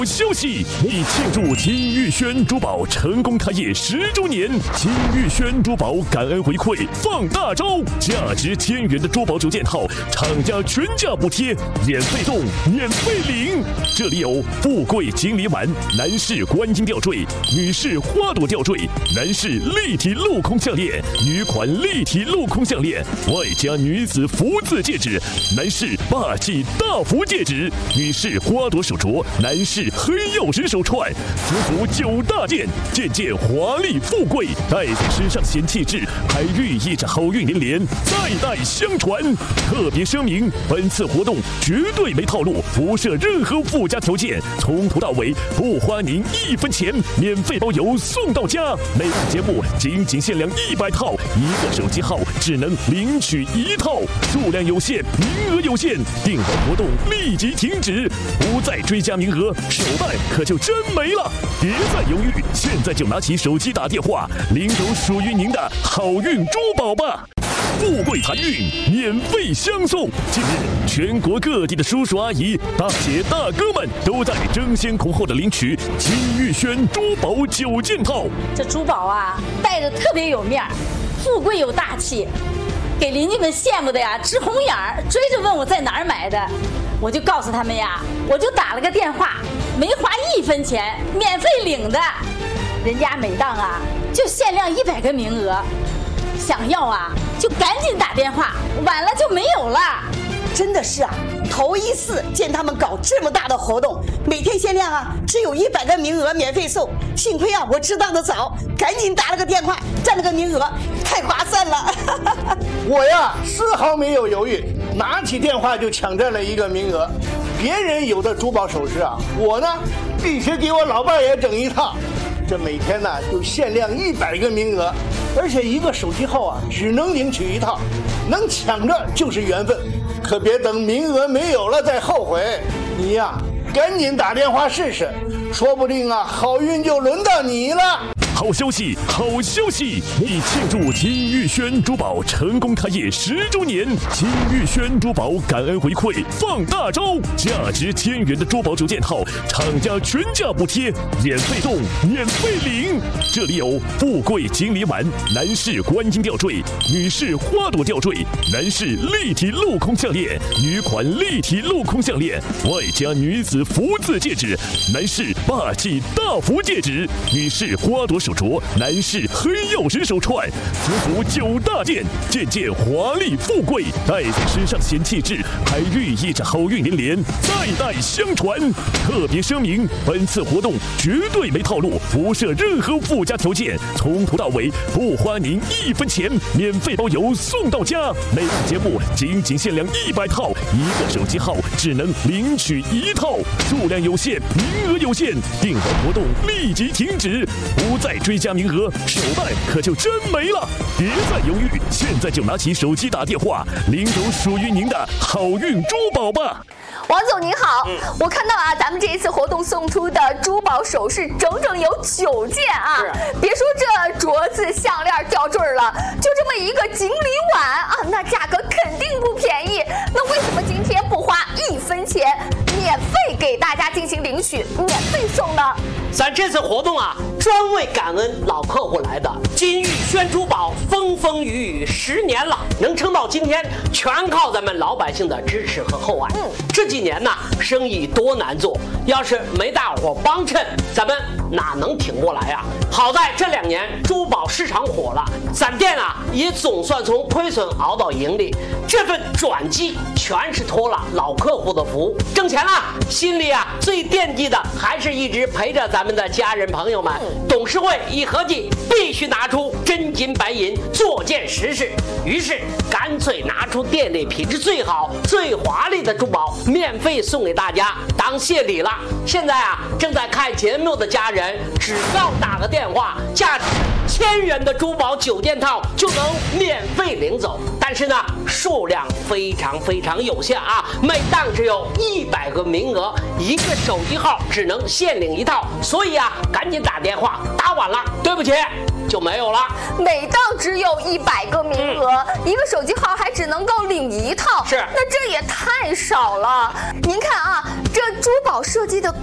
消息，为庆祝金玉轩珠宝成功开业10周年，金玉轩珠宝感恩回馈放大招，价值1000元的珠宝9件套，厂家全价补贴，免费送，免费领。这里有富贵锦鲤碗、男士观音吊坠、女士花朵吊坠、男士立体镂空项链、女款立体镂空项链，外加女子福字戒指，男士霸气大福戒指，女士花朵手镯，男士黑曜石手串，此服9大件，件件华丽富贵，戴在身上显气质，还寓意着好运连连，代代相传。特别声明，本次活动绝对没套路，不设任何附加条件，从头到尾不花您1分钱，免费包邮送到家。每档节目仅限量100套，1个手机号只能领取1套，数量有限，名额有限，订完活动立即停止，不再追加名额，手办可就真没了。别再犹豫，现在就拿起手机打电话，领走属于您的好运珠宝吧！富贵财运免费相送。近日，全国各地的叔叔阿姨、大姐大哥们都在争先恐后的领取金玉轩珠宝9件套。 这珠宝啊，戴着特别有面儿，富贵又大气，给邻居们羡慕的呀直红眼儿，追着问我在哪儿买的。我就告诉他们呀，我就打了个电话，没花1分钱，免费领的。人家每档啊就限量100个名额，想要啊就赶紧打电话，晚了就没有了。 真的是啊，头一次见他们搞这么大的活动，每天限量啊只有100个名额免费送。幸亏啊我知道的早，赶紧打了个电话，占了个名额，太划算了。 我呀丝毫没有犹豫，拿起电话就抢占了1个名额。别人有的珠宝首饰啊，我呢必须给我老伴也整一套。这每天呢就限量100个名额，而且1个手机号啊只能领取1套，能抢着就是缘分，可别等名额没有了再后悔。你呀赶紧打电话试试，说不定啊好运就轮到你了。 好消息，好消息！为庆祝金玉轩珠宝成功开业10周年，金玉轩珠宝感恩回馈放大招，价值1000元的珠宝9件套，厂家全价补贴，免费送，免费领。这里有富贵锦鲤碗、男士观音吊坠、女士花朵吊坠、男士立体镂空项链、女款立体镂空项链，外加女子福字戒指，男士霸气大福戒指，女士花朵手镯，男士黑曜石手串，此服9大件，件件华丽富贵，戴在身上显气质，还寓意着好运连连，代代相传。特别声明，本次活动绝对没套路，不设任何附加条件，从头到尾不花您1分钱，免费包邮送到家。每档节目仅限量100套，1个手机号只能领取1套，数量有限，名额有限，订完活动立即停止，不再追加名额，手办可就真没了。别再犹豫，现在就拿起手机打电话，领走属于您的好运珠宝吧。 王总您好，我看到啊，咱们这一次活动送出的珠宝首饰整整有9件啊！别说这镯子、项链、吊坠了，就这么一个锦鲤碗啊，那价格肯定不便宜。那为什么今天不花1分钱，免费给大家进行领取，免费送呢？ 咱这次活动啊，专为感恩老客户来的。金玉轩珠宝风风雨雨10年了，能撑到今天，全靠咱们老百姓的支持和厚爱。这几年呢，生意多难做，要是没大伙帮衬，咱们哪能挺过来呀？好在这2年珠宝市场火了，咱店啊也总算从亏损熬到盈利。这份转机全是托了老客户的福，挣钱了，心里啊最惦记的还是一直陪着咱们的家人朋友们。董事会一合计，必须拿出真金白银做件实事，于是干脆拿出店里品质最好、最华丽的珠宝，免费送给大家当谢礼了。现在啊，正在看节目的家人，只要打个电话，价值1000元的珠宝9件套就能免费领走。但是呢，数量非常有限啊，每档只有100个名额，1个手机号只能限领1套，所以啊，赶紧打电话，打晚了，对不起，就没有了。 每档只有100个名额，1个手机号还只能够领1套， 是， 那这也太少了。您看啊，这珠宝设计的